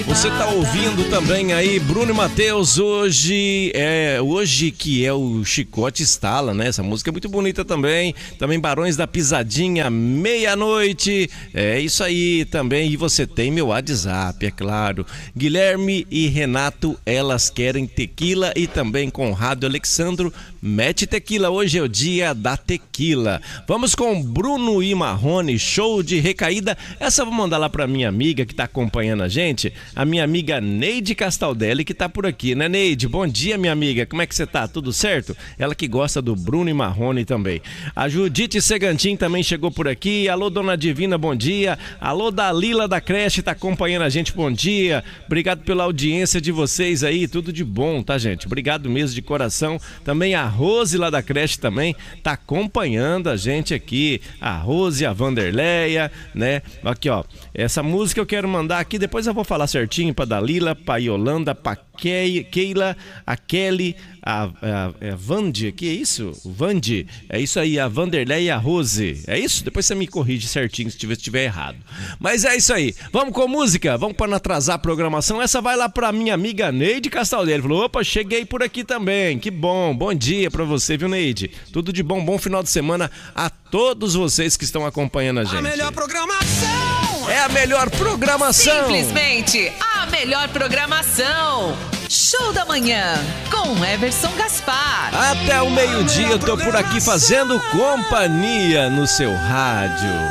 Você tá ouvindo também aí Bruno e Matheus, hoje que é o Chicote Estala, né? Essa música é muito bonita também. Também Barões da Pisadinha, Meia-Noite. É isso aí também. E você tem meu WhatsApp, é claro. Guilherme e Renato, elas querem tequila. E também Conrado e Alexandro, mete tequila. Hoje é o dia da tequila. Vamos com Bruno e Marrone, show de recaída. Essa eu vou mandar lá pra minha amiga que tá acompanhando a gente, a minha amiga Neide Castaldelli, que tá por aqui, né, Neide? Bom dia, minha amiga, como é que você tá? Tudo certo? Ela que gosta do Bruno e Marrone também. A Judite Segantin também chegou por aqui. Alô, Dona Divina, bom dia. Alô, Dalila da creche, tá acompanhando a gente, bom dia. Obrigado pela audiência de vocês aí, tudo de bom, tá, gente? Obrigado mesmo de coração. Também a Rose lá da creche também tá acompanhando a gente aqui. A Rose, a Vanderleia, né? Aqui, ó, essa música eu quero mandar aqui, depois eu vou falar certinho pra Dalila, pra Yolanda, pra Keila, a Kelly, a Vandi, que é isso? Vandi, é isso aí, a Vanderlei e a Rose, é isso? Depois você me corrige certinho se estiver errado. Mas é isso aí, vamos com música, vamos para não atrasar a programação. Essa vai lá pra minha amiga Neide Castaldelli, falou, opa, cheguei por aqui também, que bom dia pra você, viu, Neide? Tudo de bom, bom final de semana a todos vocês que estão acompanhando a gente. A melhor programação! É a melhor programação! Simplesmente a melhor programação! Show da Manhã, com Everson Gaspar. Até o meio-dia eu tô por aqui fazendo companhia no seu rádio.